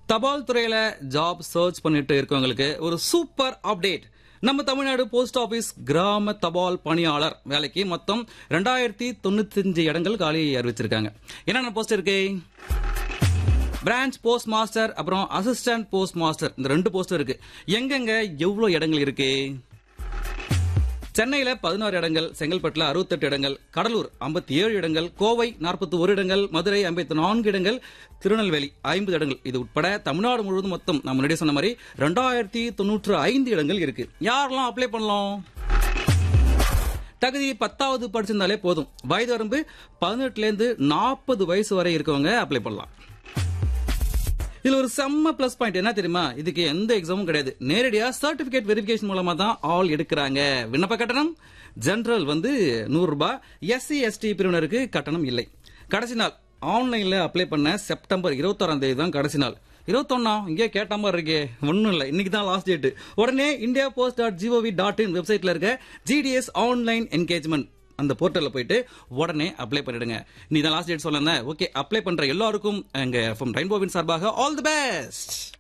தபால் துறையில job search பண்ணிட்டு இருக்கவங்களுக்கு ஒரு சூப்பர் அப்டேட். நம்ம தமிழ்நாடு போஸ்ட் ஆபீஸ் கிராம தபால் பணியாளர் வேலைக்கு மொத்தம் 2095 இடங்கள் காலி அறிவிச்சிருக்காங்க. என்னென்ன போஸ்ட் இருக்கு? பிரான்ச் போஸ்ட் மாஸ்டர், அப்புறம் அசிஸ்டன்ட் போஸ்ட் மாஸ்டர், இந்த 2 போஸ்ட் இருக்கு. எங்கெங்க எவ்வளவு இடங்கள் இருக்கு? சென்னையில 16 இடங்கள், செங்கல்பட்டுல 68 இடங்கள், கடலூர் 57 இடங்கள், கோவை 41 இடங்கள், மதுரை 54 இடங்கள், திருநெல்வேலி 50 இடங்கள். இது உட்பட தமிழ்நாடு முழுவதும் மொத்தம் நான் முன்னாடி சொன்ன மாதிரி 2095 இடங்கள் இருக்கு. யாரெல்லாம் அப்ளை பண்ணலாம்? தகுதி 10வது படிச்சிருந்தாலே போதும். வயது வரம்பு 18ல இருந்து 40 வயசு வரை இருக்கவங்க அப்ளை பண்ணலாம். இதுல ஒரு செம்ம பிளஸ் பாயிண்ட் என்ன தெரியுமா? இதுக்கு எந்த எக்ஸாமும் கிடையாது. நேரடியா சர்டிபிகேட் வெரிஃபிகேஷன் மூலமா தான் ஆல் எடுக்கிறாங்க. விண்ணப்ப கட்டணம் ஜெனரல் 100 ரூபாய், எஸ்சி எஸ்டி பிரிவினருக்கு கட்டணம் இல்லை. கடைசி நாள் ஆன்லைன்ல அப்ளை பண்ண செப்டம்பர் 26ஆம் தேதி தான் கடைசி நாள். 21 இங்கே கேட்ட மாதிரி இருக்கே, ஒன்னும் இல்லை, இன்னைக்கு தான் லாஸ்ட் டேட். உடனே indiapost.gov.in வெப்சைட்ல இருக்க GDS ஆன்லைன் என்கேஜ்மெண்ட் அந்த போர்ட்டல்ல போயிட்டு உடனே அப்ளை பண்ணிடுங்க. நீ தான் லாஸ்ட் டேட் சொல்லல. ஓகே, அப்ளை பண்ற எல்லாருக்கும் எங்க ரெயின்போவின் சார்பாக ஆல் தி பெஸ்ட்.